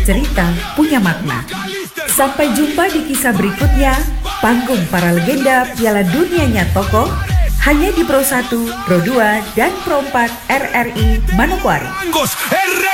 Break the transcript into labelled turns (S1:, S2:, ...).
S1: Cerita punya makna. Sampai jumpa di kisah berikutnya, panggung para legenda Piala Dunianya Tokoh, hanya di Pro 1, Pro 2, dan Pro 4 RRI Manokwari.